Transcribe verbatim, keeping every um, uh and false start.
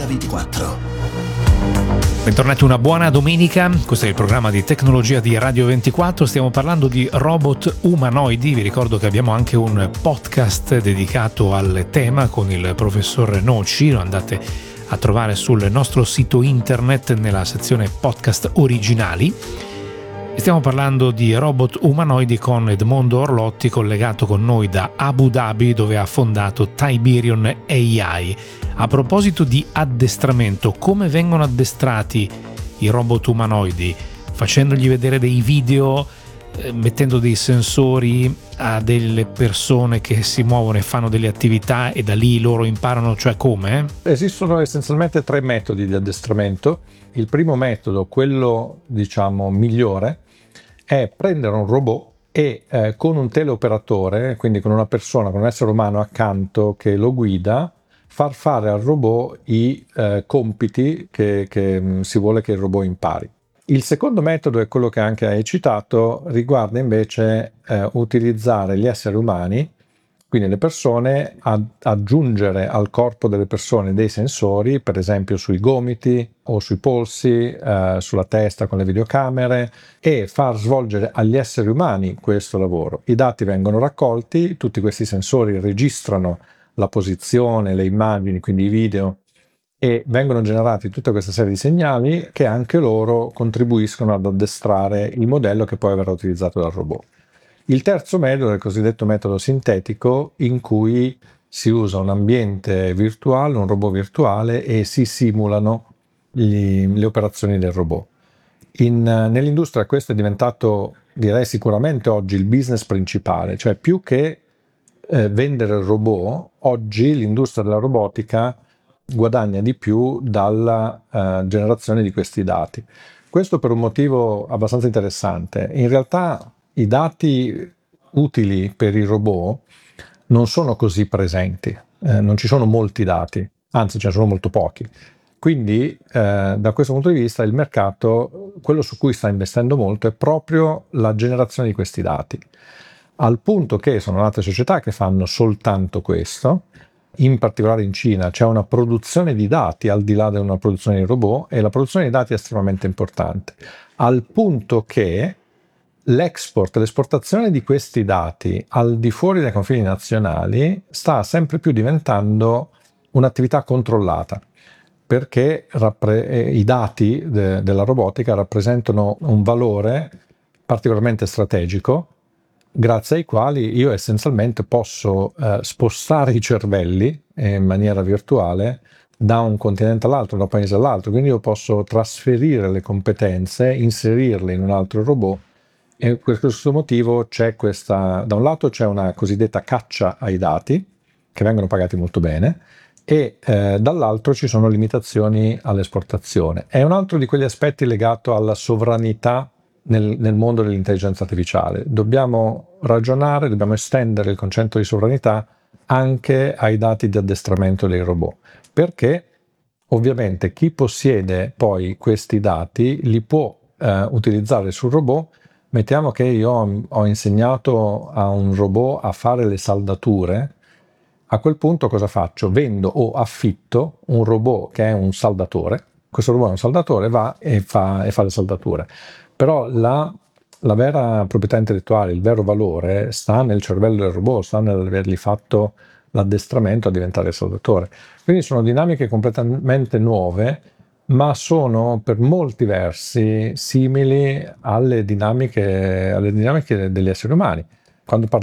ventiquattro. Bentornati, una buona domenica. Questo è il programma di tecnologia di Radio ventiquattro. Stiamo parlando di robot umanoidi. Vi ricordo che abbiamo anche un podcast dedicato al tema con il professor Noci. Lo andate a trovare sul nostro sito internet nella sezione podcast originali. Stiamo parlando di robot umanoidi con Edmondo Orlotti, collegato con noi da Abu Dhabi, dove ha fondato Tiberium A I. A proposito di addestramento, come vengono addestrati i robot umanoidi? Facendogli vedere dei video, eh, mettendo dei sensori a delle persone che si muovono e fanno delle attività e da lì loro imparano, cioè come? Esistono essenzialmente tre metodi di addestramento. Il primo metodo, quello diciamo migliore, è prendere un robot e eh, con un teleoperatore, quindi con una persona, con un essere umano accanto che lo guida, far fare al robot i eh, compiti che, che mh, si vuole che il robot impari. Il secondo metodo è quello che anche hai citato, riguarda invece eh, utilizzare gli esseri umani, quindi le persone, ad aggiungere al corpo delle persone dei sensori, per esempio sui gomiti o sui polsi, eh, sulla testa con le videocamere, e far svolgere agli esseri umani questo lavoro. I dati vengono raccolti, tutti questi sensori registrano la posizione, le immagini, quindi i video, e vengono generati tutta questa serie di segnali che anche loro contribuiscono ad addestrare il modello che poi verrà utilizzato dal robot. Il terzo metodo è il cosiddetto metodo sintetico, in cui si usa un ambiente virtuale, un robot virtuale, e si simulano gli, le operazioni del robot. In, nell'industria questo è diventato, direi sicuramente oggi, il business principale, cioè più che eh, vendere il robot, oggi l'industria della robotica guadagna di più dalla eh, generazione di questi dati. Questo per un motivo abbastanza interessante. In realtà i dati utili per i robot non sono così presenti, eh, non ci sono molti dati, anzi ce ne sono molto pochi. Quindi eh, da questo punto di vista il mercato, quello su cui sta investendo molto è proprio la generazione di questi dati, al punto che sono altre società che fanno soltanto questo. In particolare in Cina c'è una produzione di dati al di là di una produzione di robot, e la produzione di dati è estremamente importante, al punto che l'export, l'esportazione di questi dati al di fuori dei confini nazionali sta sempre più diventando un'attività controllata, perché rappre- eh, i dati de- della robotica rappresentano un valore particolarmente strategico, grazie ai quali io essenzialmente posso eh, spostare i cervelli eh, in maniera virtuale da un continente all'altro, da un paese all'altro. Quindi io posso trasferire le competenze, inserirle in un altro robot, e per questo motivo c'è questa, da un lato c'è una cosiddetta caccia ai dati, che vengono pagati molto bene, e eh, dall'altro ci sono limitazioni all'esportazione. È un altro di quegli aspetti legato alla sovranità Nel, nel mondo dell'intelligenza artificiale. Dobbiamo ragionare, dobbiamo estendere il concetto di sovranità anche ai dati di addestramento dei robot, perché ovviamente chi possiede poi questi dati li può eh, utilizzare sul robot. Mettiamo che io ho, ho insegnato a un robot a fare le saldature. A quel punto cosa faccio? Vendo o affitto un robot che è un saldatore. Questo robot è un saldatore, va e fa, e fa le saldature. Però la, la vera proprietà intellettuale, il vero valore sta nel cervello del robot, sta nell'avergli fatto l'addestramento a diventare saldatore. Quindi sono dinamiche completamente nuove, ma sono per molti versi simili alle dinamiche, alle dinamiche degli esseri umani. Quando